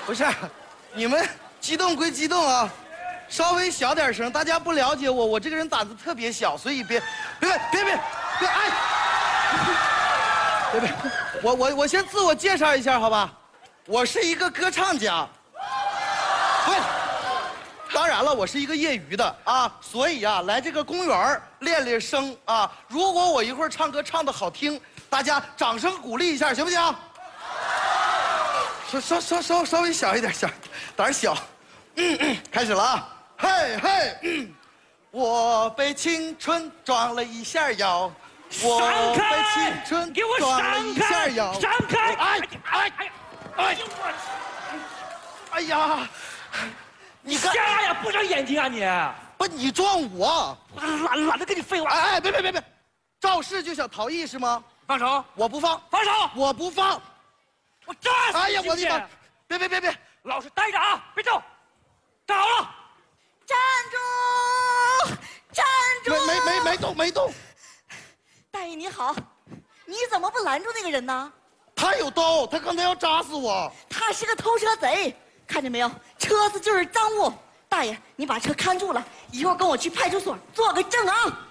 不是，你们激动归激动啊，稍微小点声，大家不了解我，我这个人胆子特别小，所以别，哎，别，我先自我介绍一下，好吧？我是一个歌唱家，不，当然了，我是一个业余的啊，所以啊，来这个公园练练声啊。如果我一会儿唱歌唱得好听，大家掌声鼓励一下，行不行？稍微小一点，胆小。开始了啊！嘿，我被青春撞了一下腰，我被青春撞了一下腰。 闪开！ 哎呀， 你瞎呀？不长眼睛啊你！ 不，你撞我！ 懒得跟你废话。 哎，别！肇事就想逃逸是吗？ 放手！ 我不放！ 放手！ 我不放！ 我扎死你！ 哎呀，我的妈！别！ 老实待着啊！别动！站好了！ 站住！ 没动。 大爷你好，你怎么不拦住那个人呢？ 他有刀，他刚才要扎死我。 他是个偷车贼，看见没有？车子就是赃物。大爷，你把车看住了，一会儿跟我去派出所做个证啊。